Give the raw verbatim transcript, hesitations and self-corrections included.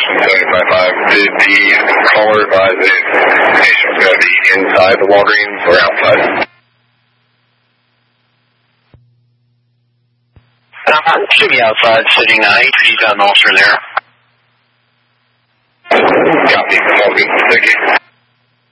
seventy-five five. Did the caller advise that the patient was going to be inside the Walgreens or outside? Um, should be outside, sitting uh, eight feet down the ulcer there. Copy. All good. Thank you.